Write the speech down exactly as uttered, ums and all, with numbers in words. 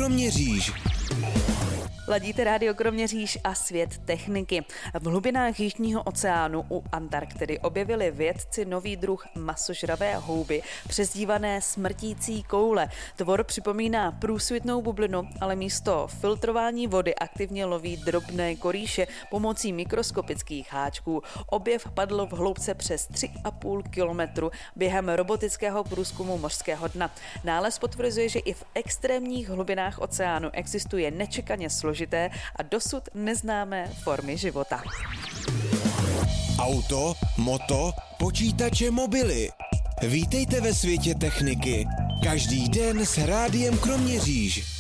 Kroměříž. Ladíte rádio Kroměříž a svět techniky. V hlubinách Jižního oceánu u Antarktidy objevili vědci nový druh masožravé houby, přezdívané smrtící koule. Tvor připomíná průsvitnou bublinu, ale místo filtrování vody aktivně loví drobné korýše pomocí mikroskopických háčků. Objev padl v hloubce přes tři a půl kilometru během robotického průzkumu mořského dna. Nález potvrzuje, že i v extrémních hlubinách oceánu existuje nečekaně složitý a dosud neznámé formy života. Auto, moto, počítače, mobily. Vítejte ve světě techniky. Každý den s Rádiem Kroměříž.